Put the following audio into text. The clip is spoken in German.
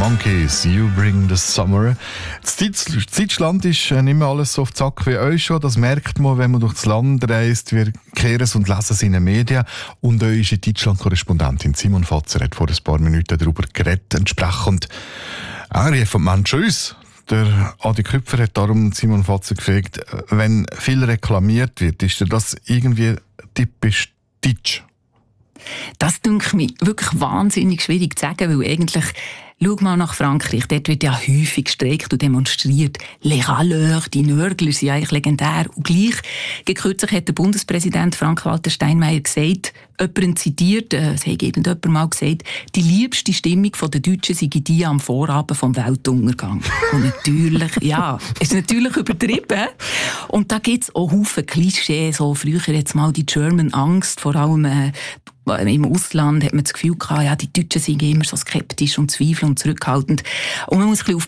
Monkeys, You Bring the Summer. Das Deutschland ist nicht mehr alles so auf Zack wie euch schon. Das merkt man, wenn man durch das Land reist. Wir kehren es und lesen es in den Medien. Und unsere Deutschland-Korrespondentin Simon Fatzer hat vor ein paar Minuten darüber geredet. Entsprechend rief von Menschen uns. Der Adi Küpfer hat darum Simon Fatzer gefragt, wenn viel reklamiert wird, ist dir das irgendwie typisch deutsch? Das dünkt mir wirklich wahnsinnig schwierig zu sagen, weil eigentlich, schau mal nach Frankreich, dort wird ja häufig gestreikt und demonstriert. Les Râleurs, die Nörgler sind eigentlich legendär. Und gleich, kürzlich hat der Bundespräsident Frank-Walter Steinmeier gesagt, jemand zitiert, es hat irgendjemand mal gesagt, die liebste Stimmung der Deutschen sei die am Vorabend vom Weltuntergang. Und natürlich, ja, ist natürlich übertrieben. Und da gibt es auch Haufen Klischees, so früher jetzt mal die German Angst, vor allem im Ausland hat man das Gefühl gehabt, ja, die Deutschen sind immer so skeptisch und zweifelnd und zurückhaltend. Und man muss ein bisschen